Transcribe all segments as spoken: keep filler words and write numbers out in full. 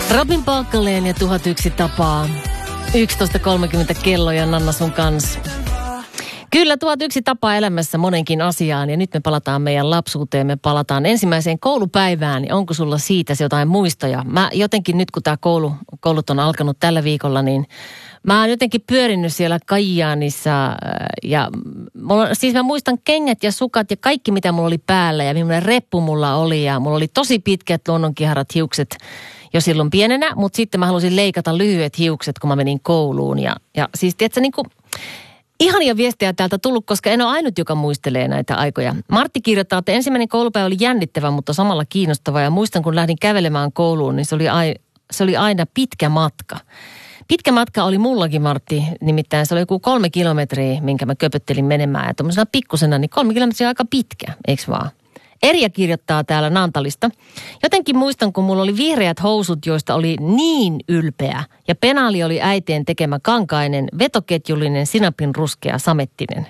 Robin Paakkaleen ja tuhat yksi tapaa. yksitoista kolmekymmentä kello ja Nanna sun kanssa. Kyllä, tuhat yksi tapaa elämässä monenkin asiaan ja nyt me palataan meidän lapsuuteen. Me palataan ensimmäiseen koulupäivään. Onko sulla siitä jotain muistoja? Mä jotenkin nyt kun tää koulu, koulut on alkanut tällä viikolla, niin mä oon jotenkin pyörinyt siellä Kajaanissa ja mulla, siis mä muistan kengät ja sukat ja kaikki mitä mulla oli päällä ja millainen reppu mulla oli ja mulla oli tosi pitkät luonnonkiharat hiukset jo silloin pienenä, mutta sitten mä halusin leikata lyhyet hiukset, kun mä menin kouluun ja, ja siis tiedätkö niin kuin ihania viestejä täältä tullut, koska en ole ainut, joka muistelee näitä aikoja. Martti kirjoittaa, että ensimmäinen koulupäivä oli jännittävä, mutta samalla kiinnostava. Ja muistan, kun lähdin kävelemään kouluun, niin se oli, ai, se oli aina pitkä matka. Pitkä matka oli mullakin, Martti, nimittäin se oli joku kolme kilometriä, minkä mä köpöttelin menemään. Ja tuollaisena pikkusena, niin kolme kilometriä on aika pitkä, eikö vaan? Erja kirjoittaa täällä Naantalista. Jotenkin muistan, kun mulla oli vihreät housut, joista oli niin ylpeä. Ja penaali oli äiteen tekemä kankainen, vetoketjullinen, sinapin ruskea, samettinen.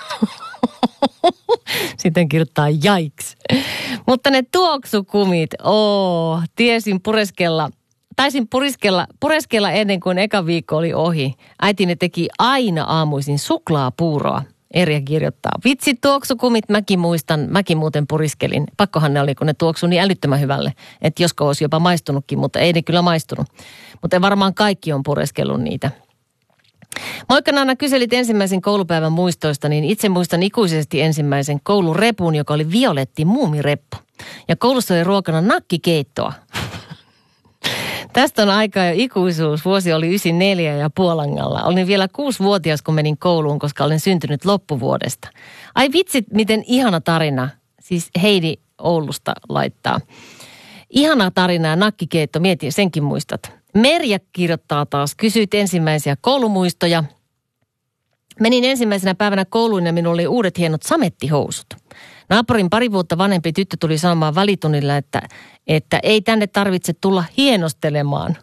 Sitten kirjoittaa jaiks. Mutta ne tuoksukumit, oo, tiesin pureskella. Taisin puriskella, pureskella ennen kuin eka viikko oli ohi. Äitini teki aina aamuisin suklaapuuroa. Erja kirjoittaa. Vitsi, tuoksukumit mäkin muistan. Mäkin muuten puriskelin. Pakkohan ne oli, kun ne tuoksui niin älyttömän hyvälle. Että josko olisi jopa maistunutkin, mutta ei ne kyllä maistunut. Mutta varmaan kaikki on pureskellut niitä. Moikka Nanna, kyselit ensimmäisen koulupäivän muistoista, niin itse muistan ikuisesti ensimmäisen koulurepun, joka oli violetti muumireppu. Ja koulussa oli ruokana nakkikeittoa. Tästä on aikaa jo ikuisuus. Vuosi oli yhdeksänkymmentäneljä ja Puolangalla. Olin vielä kuusivuotias, kun menin kouluun, koska olen syntynyt loppuvuodesta. Ai vitsit, miten ihana tarina. Siis Heidi Oulusta laittaa. Ihana tarina ja nakkikeitto, mieti, senkin muistat. Merja kirjoittaa taas. Kysyit ensimmäisiä koulumuistoja. Menin ensimmäisenä päivänä kouluun ja minulla oli uudet hienot samettihousut. Naapurin pari vuotta vanhempi tyttö tuli sanomaan välitunnilla, että, että ei tänne tarvitse tulla hienostelemaan.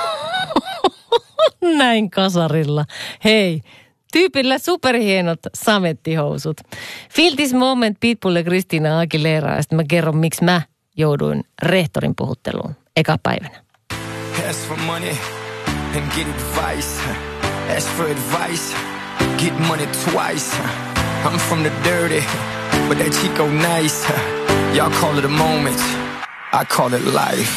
Näin kasarilla. Hei, tyypillä superhienot samettihousut. Feel this moment, Pitbull ja Kristiina Aguilera. Ja sitten mä kerron, miksi mä jouduin rehtorin puhutteluun eka päivänä. Ask for money and get advice. Ask for advice, get money twice. I'm from the dirty, but that Chico nice. Y'all call it a moment, I call it life.